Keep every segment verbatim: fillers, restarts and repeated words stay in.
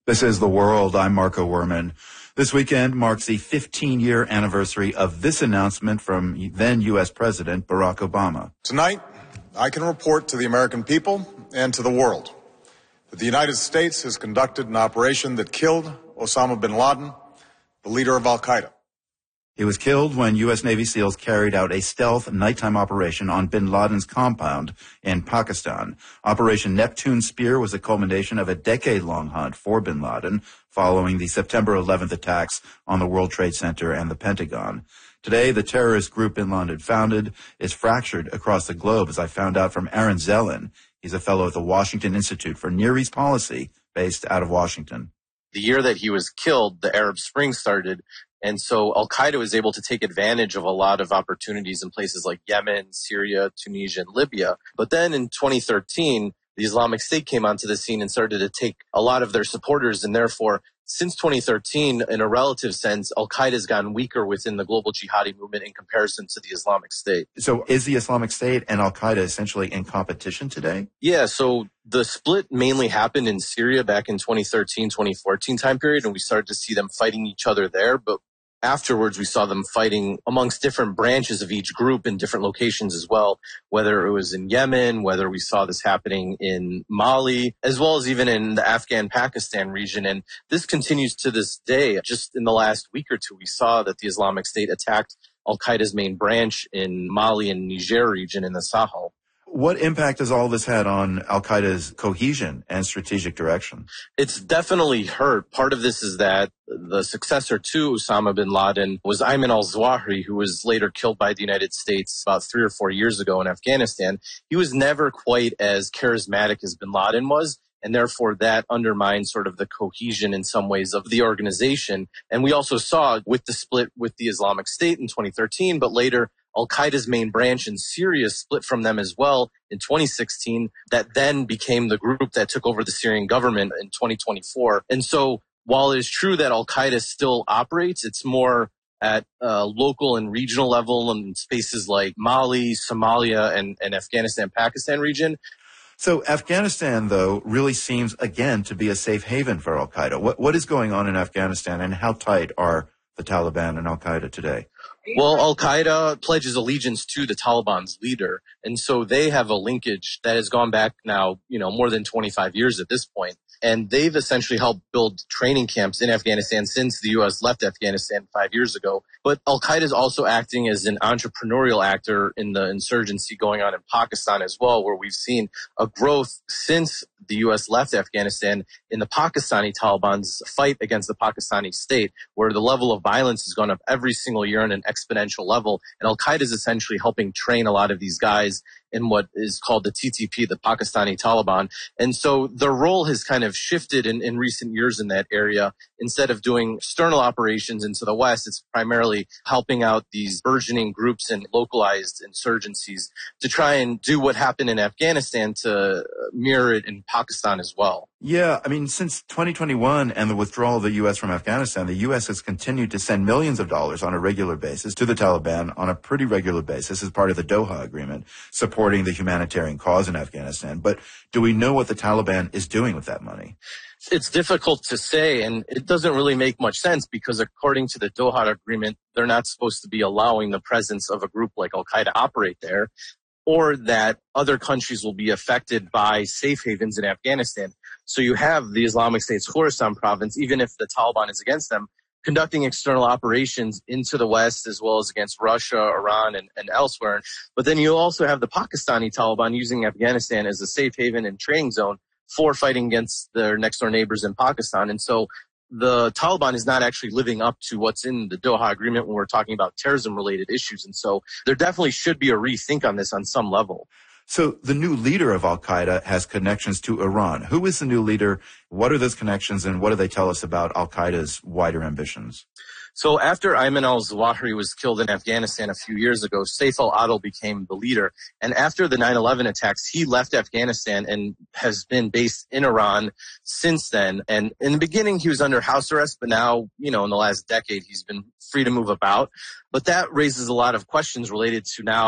This is The World. I'm Marco Werman. This weekend marks the fifteen-year anniversary of this announcement from then U S President Barack Obama. Tonight, I can report to the American people and to the world that the United States has conducted an operation that killed Osama bin Laden, the leader of al-Qaeda. He was killed when U S Navy SEALs carried out a stealth nighttime operation on bin Laden's compound in Pakistan. Operation Neptune Spear was the culmination of a decade-long hunt for bin Laden following the September eleventh attacks on the World Trade Center and the Pentagon. Today, the terrorist group bin Laden founded is fractured across the globe, as I found out from Aaron Zellin. He's a fellow at the Washington Institute for Near East Policy, based out of Washington. The year that he was killed, the Arab Spring started. And so al-Qaeda was able to take advantage of a lot of opportunities in places like Yemen, Syria, Tunisia, and Libya. But then in twenty thirteen, the Islamic State came onto the scene and started to take a lot of their supporters. And therefore, since twenty thirteen, in a relative sense, al-Qaeda has gotten weaker within the global jihadi movement in comparison to the Islamic State. So is the Islamic State and al-Qaeda essentially in competition today? Yeah, so the split mainly happened in Syria back in twenty thirteen, twenty fourteen time period, and we started to see them fighting each other there. But afterwards, we saw them fighting amongst different branches of each group in different locations as well, whether it was in Yemen, whether we saw this happening in Mali, as well as even in the Afghan-Pakistan region. And this continues to this day. Just in the last week or two, we saw that the Islamic State attacked al-Qaeda's main branch in Mali and Niger region in the Sahel. What impact has all this had on al-Qaeda's cohesion and strategic direction? It's definitely hurt. Part of this is that the successor to Osama bin Laden was Ayman al-Zawahiri, who was later killed by the United States about three or four years ago in Afghanistan. He was never quite as charismatic as bin Laden was, and therefore that undermined sort of the cohesion in some ways of the organization. And we also saw with the split with the Islamic State in twenty thirteen, but later al-Qaeda's main branch in Syria split from them as well in twenty sixteen, that then became the group that took over the Syrian government in twenty twenty-four. And so while it is true that al-Qaeda still operates, it's more at uh, local and regional level in spaces like Mali, Somalia, and, and Afghanistan, Pakistan region. So Afghanistan, though, really seems, again, to be a safe haven for al-Qaeda. What, what is going on in Afghanistan, and how tight are the Taliban and al-Qaeda today? Well, al-Qaeda pledges allegiance to the Taliban's leader, and so they have a linkage that has gone back now, you know, more than twenty-five years at this point. And they've essentially helped build training camps in Afghanistan since the U S left Afghanistan five years ago. But al-Qaeda is also acting as an entrepreneurial actor in the insurgency going on in Pakistan as well, where we've seen a growth since the U S left Afghanistan in the Pakistani Taliban's fight against the Pakistani state, where the level of violence has gone up every single year on an exponential level. And al-Qaeda is essentially helping train a lot of these guys in what is called the T T P, the Pakistani Taliban. And so their role has kind of shifted in, in recent years in that area. Instead of doing external operations into the West, it's primarily helping out these burgeoning groups and localized insurgencies to try and do what happened in Afghanistan to mirror it in Pakistan as well. Yeah, I mean, since twenty twenty-one and the withdrawal of the U S from Afghanistan, the U S has continued to send millions of dollars on a regular basis to the Taliban on a pretty regular basis as part of the Doha Agreement, supporting the humanitarian cause in Afghanistan. But do we know what the Taliban is doing with that money? It's difficult to say, and it doesn't really make much sense because according to the Doha Agreement, they're not supposed to be allowing the presence of a group like al-Qaeda operate there, or that other countries will be affected by safe havens in Afghanistan. So you have the Islamic State's Khorasan province, even if the Taliban is against them, conducting external operations into the West as well as against Russia, Iran, and, and elsewhere. But then you also have the Pakistani Taliban using Afghanistan as a safe haven and training zone for fighting against their next-door neighbors in Pakistan. And so the Taliban is not actually living up to what's in the Doha Agreement when we're talking about terrorism-related issues. And so there definitely should be a rethink on this on some level. So the new leader of al-Qaeda has connections to Iran. Who is the new leader? What are those connections, and what do they tell us about al-Qaeda's wider ambitions? So after Ayman al-Zawahiri was killed in Afghanistan a few years ago, Saif al-Adil became the leader. And after the nine eleven attacks, he left Afghanistan and has been based in Iran since then. And in the beginning, he was under house arrest, but now, you know, in the last decade, he's been free to move about. But that raises a lot of questions related to now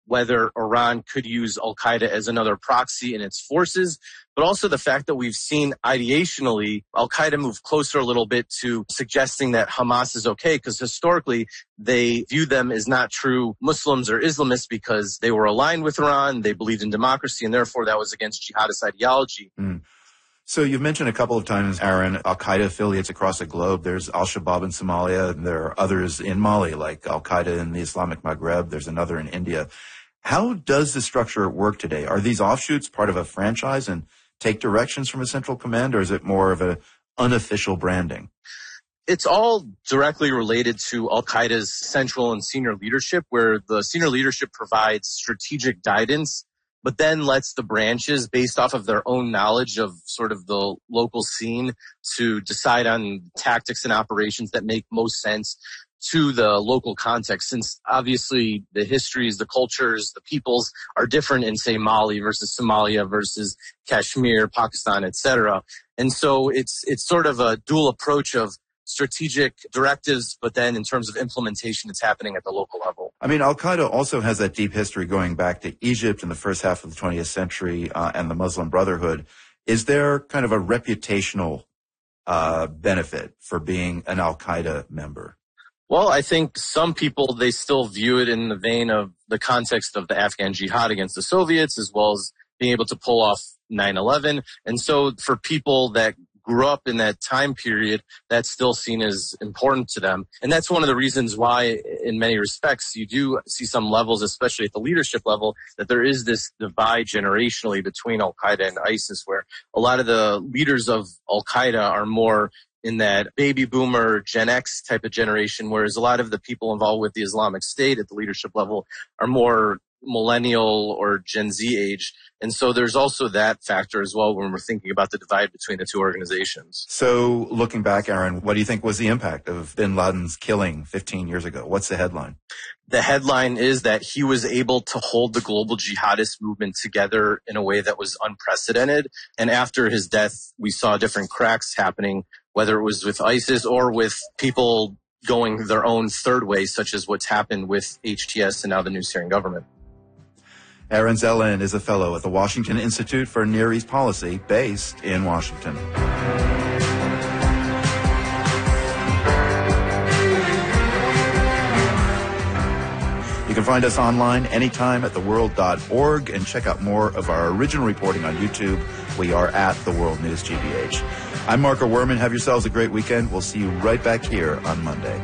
whether Iran could use al-Qaeda as another proxy in its forces, but also the fact that we've seen ideationally al-Qaeda move closer a little bit to suggesting that Hamas is okay, because historically they view them as not true Muslims or Islamists because they were aligned with Iran, they believed in democracy, and therefore that was against jihadist ideology. Mm. So you've mentioned a couple of times, Aaron, al-Qaeda affiliates across the globe. There's al-Shabaab in Somalia, and there are others in Mali, like al-Qaeda in the Islamic Maghreb. There's another in India. How does the structure work today? Are these offshoots part of a franchise and take directions from a central command, or is it more of an unofficial branding? It's all directly related to al-Qaeda's central and senior leadership, where the senior leadership provides strategic guidance, but then lets the branches, based off of their own knowledge of sort of the local scene, to decide on tactics and operations that make most sense to the local context, since obviously the histories, the cultures, the peoples are different in, say, Mali versus Somalia versus Kashmir, Pakistan, et cetera. And so it's it's sort of a dual approach of strategic directives, but then in terms of implementation, it's happening at the local level. I mean, al-Qaeda also has that deep history going back to Egypt in the first half of the twentieth century uh, and the Muslim Brotherhood. Is there kind of a reputational uh, benefit for being an al-Qaeda member? Well, I think some people, they still view it in the vein of the context of the Afghan jihad against the Soviets, as well as being able to pull off nine eleven. And so for people that grew up in that time period, that's still seen as important to them. And that's one of the reasons why, in many respects, you do see some levels, especially at the leadership level, that there is this divide generationally between al-Qaeda and ISIS, where a lot of the leaders of al-Qaeda are more in that baby boomer Gen X type of generation, whereas a lot of the people involved with the Islamic State at the leadership level are more millennial or Gen Z age. And so there's also that factor as well when we're thinking about the divide between the two organizations. So looking back, Aaron, what do you think was the impact of bin Laden's killing fifteen years ago? What's the headline? The headline is that he was able to hold the global jihadist movement together in a way that was unprecedented. And after his death, we saw different cracks happening, whether it was with ISIS or with people going their own third way, such as what's happened with H T S and now the new Syrian government. Aaron Zelin is a fellow at the Washington Institute for Near East Policy, based in Washington. You can find us online anytime at the world dot org and check out more of our original reporting on YouTube. We are at The World News G B H. I'm Marco Werman. Have yourselves a great weekend. We'll see you right back here on Monday.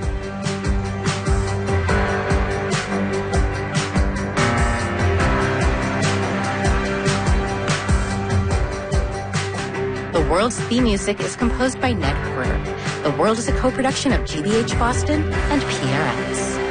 The World's theme music is composed by Ned Porter. The World is a co-production of G B H Boston and P R X.